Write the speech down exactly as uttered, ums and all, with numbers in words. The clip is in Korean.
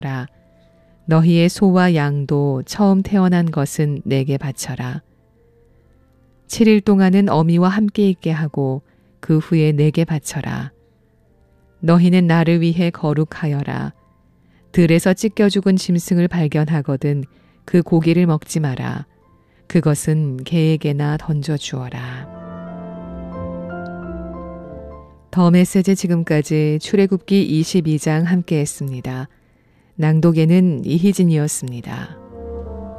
너희의 소와 양도 처음 태어난 것은 내게 바쳐라. 칠 일 동안은 어미와 함께 있게 하고 그 후에 내게 바쳐라. 너희는 나를 위해 거룩하여라. 들에서 찢겨 죽은 짐승을 발견하거든 그 고기를 먹지 마라. 그것은 개에게나 던져 주어라. 더 메시지 지금까지 출애굽기 이십이 장 함께 했습니다. 낭독에는 이희진이었습니다.